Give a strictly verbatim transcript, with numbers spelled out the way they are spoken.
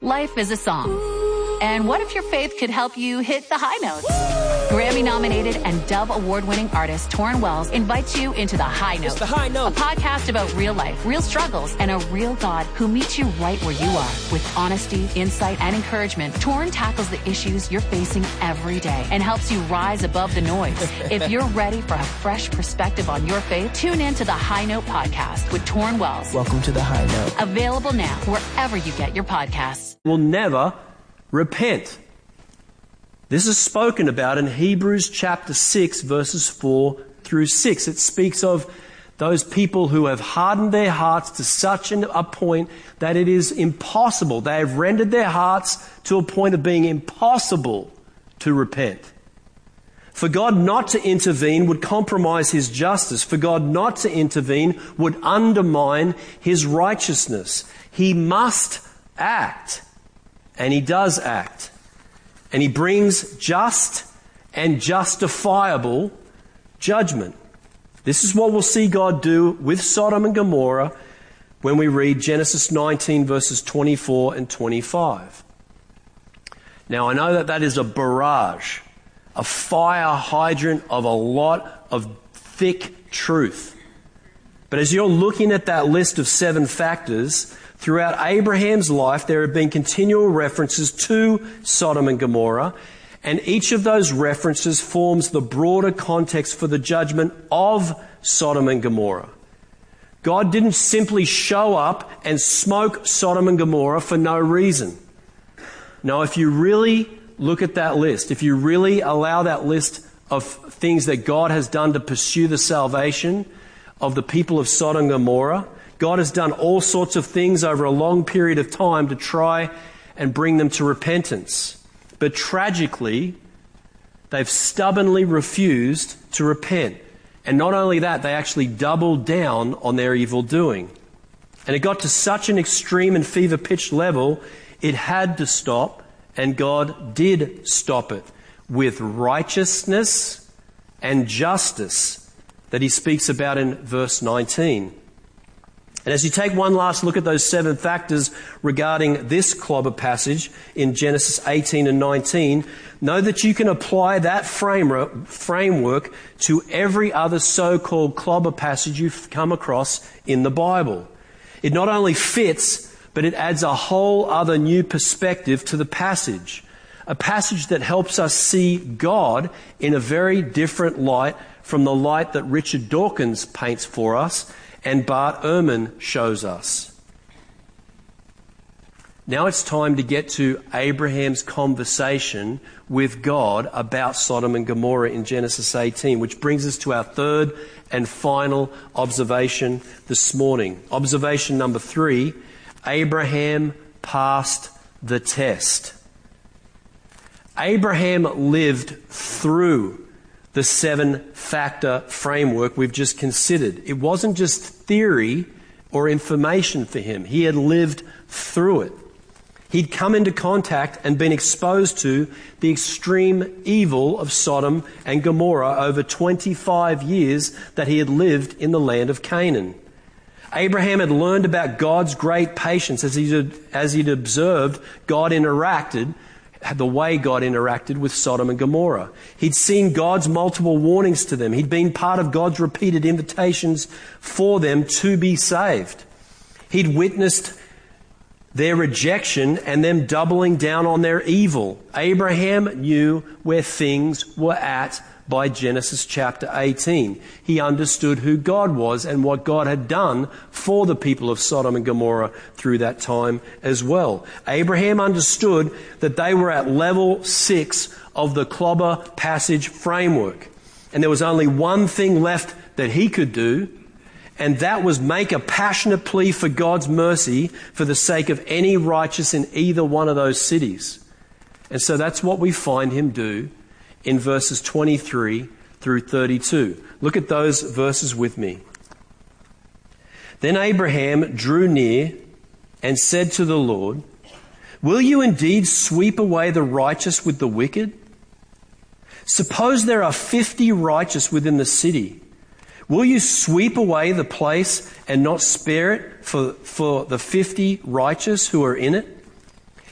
Life is a song. And what if your faith could help you hit the high notes? Grammy-nominated and Dove Award-winning artist Torrin Wells invites you into The High Note. It's The High Note. A podcast about real life, real struggles, and a real God who meets you right where you are. With honesty, insight, and encouragement, Torrin tackles the issues you're facing every day and helps you rise above the noise. If you're ready for a fresh perspective on your faith, tune in to The High Note podcast with Torrin Wells. Welcome to The High Note. Available now wherever you get your podcasts. Will never repent. This is spoken about in Hebrews chapter six, verses four through six. It speaks of those people who have hardened their hearts to such an, a point that it is impossible. They have rendered their hearts to a point of being impossible to repent. For God not to intervene would compromise his justice. For God not to intervene would undermine his righteousness. He must act. And he does act. And he brings just and justifiable judgment. This is what we'll see God do with Sodom and Gomorrah when we read Genesis nineteen verses twenty-four and twenty-five. Now I know that that is a barrage, a fire hydrant of a lot of thick truth. But as you're looking at that list of seven factors, throughout Abraham's life, there have been continual references to Sodom and Gomorrah, and each of those references forms the broader context for the judgment of Sodom and Gomorrah. God didn't simply show up and smoke Sodom and Gomorrah for no reason. No, if you really look at that list, if you really allow that list of things that God has done to pursue the salvation of the people of Sodom and Gomorrah, God has done all sorts of things over a long period of time to try and bring them to repentance. But tragically, they've stubbornly refused to repent. And not only that, they actually doubled down on their evil doing. And it got to such an extreme and fever-pitched level, it had to stop, and God did stop it with righteousness and justice that he speaks about in verse nineteen. And as you take one last look at those seven factors regarding this clobber passage in Genesis eighteen and nineteen, know that you can apply that framework to every other so-called clobber passage you've come across in the Bible. It not only fits, but it adds a whole other new perspective to the passage. A passage that helps us see God in a very different light from the light that Richard Dawkins paints for us and Bart Ehrman shows us. Now it's time to get to Abraham's conversation with God about Sodom and Gomorrah in Genesis eighteen, which brings us to our third and final observation this morning. Observation number three, Abraham passed the test. Abraham lived through the seven-factor framework we've just considered. It wasn't just theory or information for him. He had lived through it. He'd come into contact and been exposed to the extreme evil of Sodom and Gomorrah over twenty-five years that he had lived in the land of Canaan. Abraham had learned about God's great patience as he'd, as he'd observed God interacted the way God interacted with Sodom and Gomorrah. He'd seen God's multiple warnings to them. He'd been part of God's repeated invitations for them to be saved. He'd witnessed their rejection and them doubling down on their evil. Abraham knew where things were at by Genesis chapter eighteen. He understood who God was and what God had done for the people of Sodom and Gomorrah through that time as well. Abraham understood that they were at level six of the clobber passage framework. And there was only one thing left that he could do, and that was make a passionate plea for God's mercy for the sake of any righteous in either one of those cities. And so that's what we find him do in verses twenty-three through thirty-two. Look at those verses with me. Then Abraham drew near and said to the Lord, "Will you indeed sweep away the righteous with the wicked? Suppose there are fifty righteous within the city. Will you sweep away the place and not spare it for, for the fifty righteous who are in it?